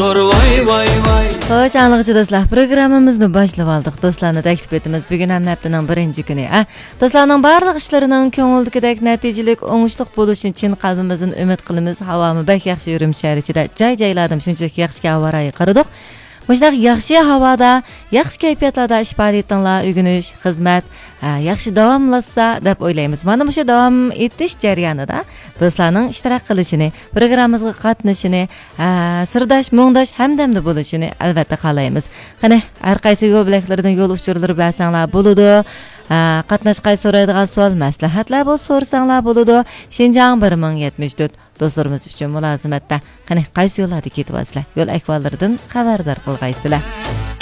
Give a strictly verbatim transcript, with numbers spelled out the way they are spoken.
Dur vay vay vay. Hoş anlıqçı dostlar, programımızı başlap aldık. Dostlarına təklif etimiz bugün hem haftanın birinci günü. Ha? Dostlarning barliq ishlarining ko'ngildagidek natijelik, o'ngishliq bo'lishi uchun qalbimizdan umid qilamiz. Havomı bak yaxshi yurim shahar ichida joy-joylardan shunchalik yaxshi havoga qaradik. Muşnaq yaxshi havoda, yaxshi kayfiyatlarda ish faoliyatinglar, o'rganish, xizmat yaxshi davomlashsa deb o'ylaymiz. Mana bu davom etish jarayonida do'stlarning ishtirok qilishini, programmamizga qatnashishini, sirdosh, muңdosh hamdamda bo'lishini albatta xohlaymiz. Qani, har qaysi yo'l bilaklaridan yo'l uchurlari bilsanglar bo'ladi. Qatnashqay so'raydigan savol, maslahatlar bo'lsa so'rasanglar bo'ladi. Shinjang bir ming yetmish to'rt do'stlarimiz uchun mulozimatda qani qaysi yo'llarda ketyapsizlar? Yo'l ahvollaridan xabardor qilgaysizlar.